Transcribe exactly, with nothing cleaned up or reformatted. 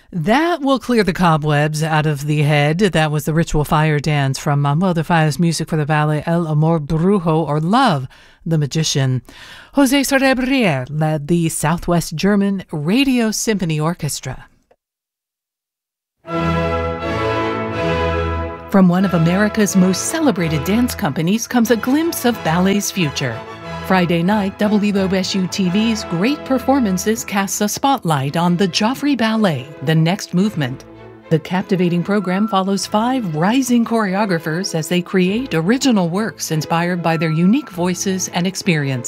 That will clear the cobwebs out of the head. That was the ritual fire dance from Manuel de Falla's music for the ballet El Amor Brujo, or Love, the Magician. José Soler led the Southwest German Radio Symphony Orchestra. From one of America's most celebrated dance companies comes a glimpse of ballet's future. Friday night, W O S U T V's Great Performances casts a spotlight on the Joffrey Ballet, The Next Movement. The captivating program follows five rising choreographers as they create original works inspired by their unique voices and experience.